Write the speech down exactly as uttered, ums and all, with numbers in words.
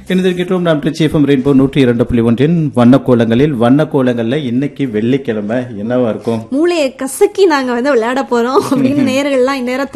இணைந்திருக்கிறோம் நாம் Trichy FM rainbow நூற்றி இரண்டு புள்ளி ஒன்றின் வண்ணக்கோலங்களில். வண்ணக்கோலங்கள்ல இன்னைக்கு வெள்ளிக்கிழமை என்னவா இருக்கும்? மூளையை கசக்கி நாங்க வந்து விளையாட போறோம் அப்படின்னு நேயர்கள்லாம் இந்நேரம்